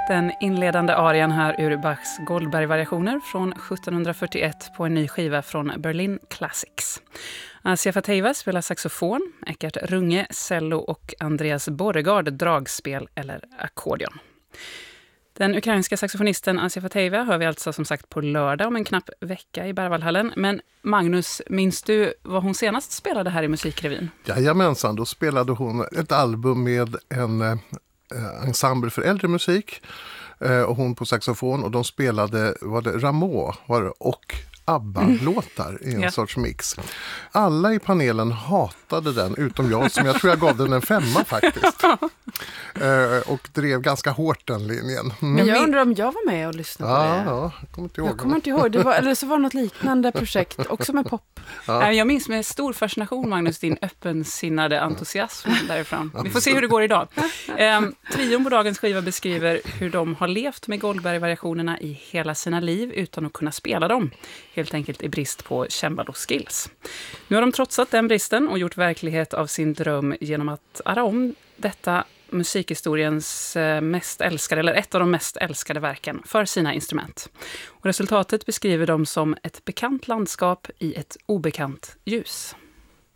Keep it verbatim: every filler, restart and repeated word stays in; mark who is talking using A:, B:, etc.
A: Den inledande arian här ur Bachs Goldberg-variationer från sjuttonhundrafyrtioett på en ny skiva från Berlin Classics. Asia Fateva spelar saxofon, Eckart Runge cello och Andreas Borregard dragspel eller ackordeon. Den ukrainska saxofonisten Asia Fateva hör vi alltså som sagt på lördag om en knapp vecka i Berwaldhallen. Men Magnus, minns du vad hon senast spelade här i Musikrevyn?
B: Jajamensan, då spelade hon ett album med en eh, ensemble för äldre musik eh, och hon på saxofon, och de spelade var det Rameau var det, och ABBA-låtar i en
A: ja.
B: sorts mix. Alla i panelen hatade den, utom jag som jag tror jag gav den en femma faktiskt. eh, och drev ganska hårt den linjen. Mm.
C: Men jag undrar om jag var med och lyssnade
B: ja,
C: på det.
B: Ja, jag kommer inte ihåg.
C: Jag kommer inte ihåg. Det var, eller så var det något liknande projekt, också med pop.
A: Ja. Jag minns med stor fascination, Magnus, din öppensinnade entusiasm därifrån. Vi får se hur det går idag. Ehm, trion på dagens skiva beskriver hur de har levt med Goldberg-variationerna i hela sina liv utan att kunna spela dem. Helt enkelt i brist på cembalo-skills. Nu har de trotsat den bristen och gjort verklighet av sin dröm genom att ara om detta musikhistoriens mest älskade, eller ett av de mest älskade verken för sina instrument. Och resultatet beskriver de som ett bekant landskap i ett obekant ljus.